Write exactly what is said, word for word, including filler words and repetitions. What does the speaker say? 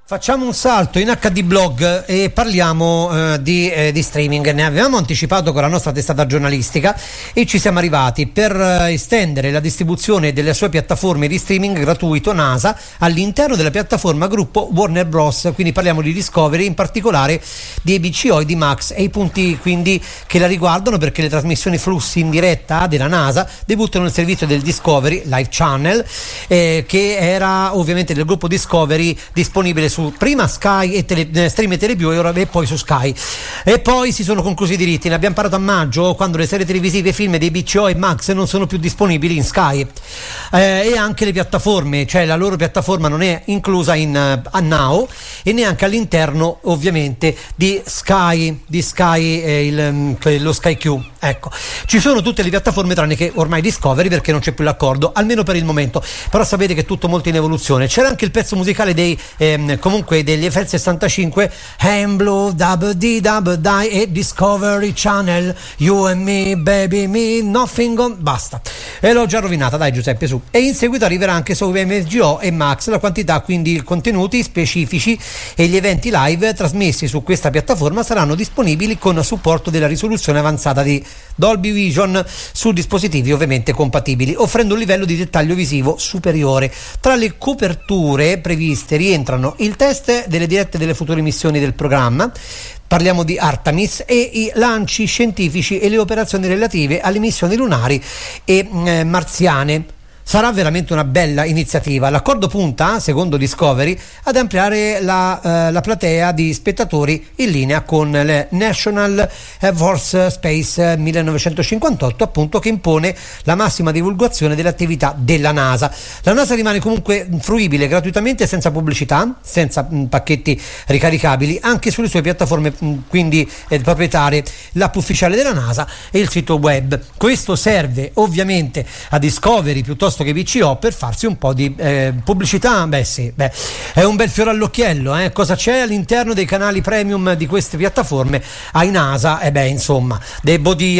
Facciamo un salto in acca di blog e parliamo eh, di, eh, di streaming. Ne avevamo anticipato con la nostra testata giornalistica e ci siamo arrivati per eh, estendere la distribuzione delle sue piattaforme di streaming gratuito NASA all'interno della piattaforma gruppo Warner Bros. Quindi parliamo di Discovery, in particolare di A B C o e di Max, e i punti quindi che la riguardano, perché le trasmissioni flussi in diretta della NASA debuttano nel servizio del Discovery Live Channel, eh, che era ovviamente del gruppo Discovery, disponibile su su prima Sky e tele, Stream e Telepiù e, ora, e poi su Sky, e poi si sono conclusi i diritti. Ne abbiamo parlato a maggio, quando le serie televisive e film di A B C o e Max non sono più disponibili in Sky, eh, e anche le piattaforme, cioè la loro piattaforma non è inclusa in uh, Now e neanche all'interno ovviamente di Sky di Sky eh, il, lo Sky Q. Ecco, ci sono tutte le piattaforme tranne che ormai Discovery, perché non c'è più l'accordo, almeno per il momento, però sapete che è tutto molto in evoluzione. C'era anche il pezzo musicale dei ehm, comunque degli F L sessantacinque, Hand Blue, Double D, Double Die e Discovery Channel, You and Me, Baby Me, Nothing on... basta, e l'ho già rovinata, dai Giuseppe, su. E in seguito arriverà anche su M G O e Max la quantità, quindi i contenuti specifici e gli eventi live trasmessi su questa piattaforma saranno disponibili con supporto della risoluzione avanzata di Dolby Vision su dispositivi ovviamente compatibili, offrendo un livello di dettaglio visivo superiore. Tra le coperture previste rientrano il test delle dirette delle future missioni del programma, parliamo di Artemis, e i lanci scientifici e le operazioni relative alle missioni lunari e eh, marziane. Sarà veramente una bella iniziativa. L'accordo punta, secondo Discovery, ad ampliare la, eh, la platea di spettatori in linea con le National Air Force Space millenovecentocinquantotto, appunto, che impone la massima divulgazione delle attività della NASA. La NASA rimane comunque fruibile gratuitamente, senza pubblicità, senza mh, pacchetti ricaricabili, anche sulle sue piattaforme mh, quindi eh, proprietarie, l'app ufficiale della NASA e il sito web. Questo serve ovviamente a Discovery piuttosto che B C O per farsi un po' di eh, pubblicità. Beh sì, beh, è un bel fiore all'occhiello, eh. Cosa c'è all'interno dei canali premium di queste piattaforme ai NASA? E eh beh, insomma, devo dire